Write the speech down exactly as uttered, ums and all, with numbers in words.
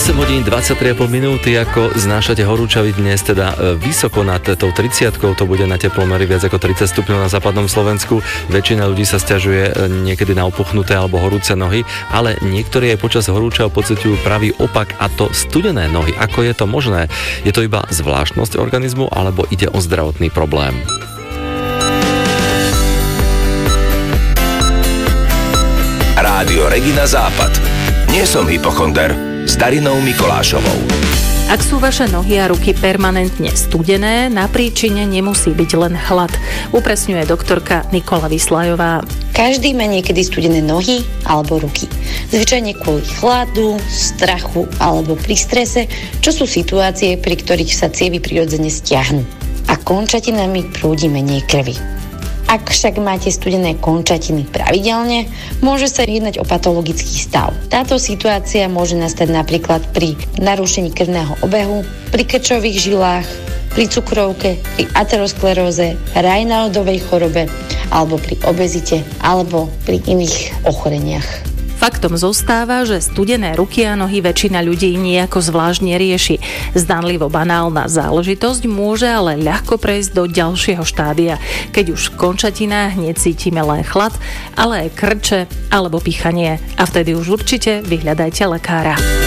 osem hodín dvadsaťtri a pol minúty, ako znášate horúčavy dnes, teda vysoko nad tou tridsiatkou, to bude na teplomeri viac ako tridsať stupňov na západnom Slovensku. Väčšina ľudí sa sťažuje niekedy na opuchnuté alebo horúce nohy, ale niektorí aj počas horúčav pociťujú pravý opak, a to studené nohy. Ako je to možné? Je to iba zvláštnosť organizmu, alebo ide o zdravotný problém? Rádio Regina Západ. Nie som hypochonder. S Darinou Mikolášovou. Ak sú vaše nohy a ruky permanentne studené, na príčine nemusí byť len chlad, upresňuje doktorka Nikola Vyslajová. Každý má niekedy studené nohy alebo ruky. Zvyčajne kvôli chladu, strachu alebo pri strese, čo sú situácie, pri ktorých sa cievy prirodzene stiahnu a končatinami prúdi menej krvi. Ak však máte studené končatiny pravidelne, môže sa jednať o patologický stav. Táto situácia môže nastať napríklad pri narušení krvného obehu, pri krčových žilách, pri cukrovke, pri ateroskleróze, Raynaudovej chorobe, alebo pri obezite, alebo pri iných ochoreniach. Faktom zostáva, že studené ruky a nohy väčšina ľudí nejako zvlášť nerieši. Zdanlivo banálna záležitosť môže ale ľahko prejsť do ďalšieho štádia, keď už v končatinách necítime len chlad, ale aj krče alebo pichanie. A vtedy už určite vyhľadajte lekára.